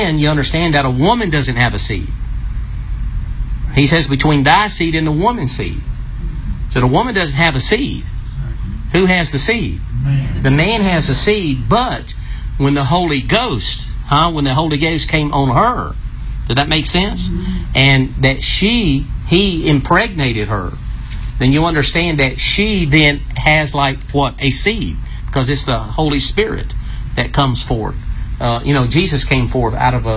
then you understand that a woman doesn't have a seed. He says between thy seed and the woman's seed. So the woman doesn't have a seed. Who has the seed? The man has a seed, but when the Holy Ghost, when the Holy Ghost came on her, does that make sense? And that he impregnated her, then you understand that she then has like what? A seed, because it's the Holy Spirit that comes forth. Jesus came forth out of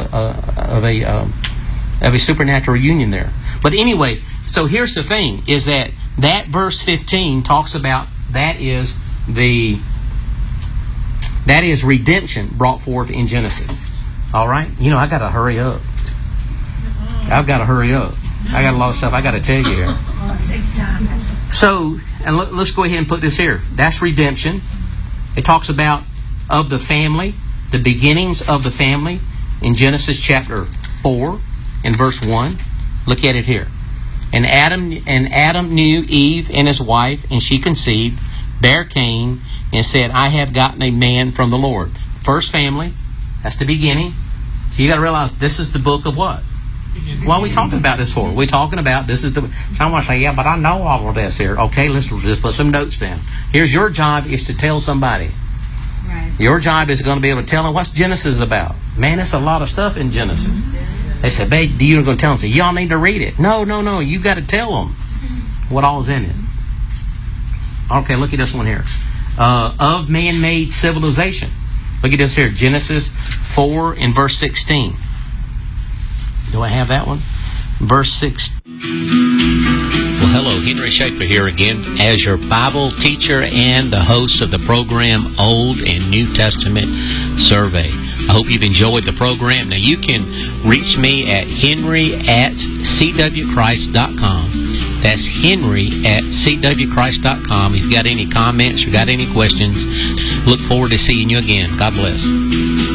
a supernatural union there. But anyway, so here's the thing: is that verse 15 talks about that is redemption brought forth in Genesis. All right, I got to hurry up. I've got to hurry up. I got a lot of stuff I got to tell you here. So, and let's go ahead and put this here. That's redemption. It talks about of the family, the beginnings of the family in Genesis chapter 4 and verse 1. Look at it here. And Adam knew Eve and his wife, and she conceived, bare Cain, and said, I have gotten a man from the Lord. First family, that's the beginning. So you got to realize this is the book of what? What are we talking about this for? We're talking about this is the... Someone say, yeah, but I know all of this here. Okay, let's just put some notes down. Here's your job is to tell somebody. Right. Your job is going to be able to tell them what's Genesis about. Man, there's a lot of stuff in Genesis. They said, babe, you're going to tell them, say, y'all need to read it. No. You got to tell them what all is in it. Okay, look at this one here. Of man-made civilization. Look at this here. Genesis 4 and verse 16. Do I have that one? Verse 6. Well, hello. Henry Schaefer here again as your Bible teacher and the host of the program Old and New Testament Survey. I hope you've enjoyed the program. Now, you can reach me at henry@cwchrist.com. That's henry@cwchrist.com. If you've got any comments or got any questions, look forward to seeing you again. God bless.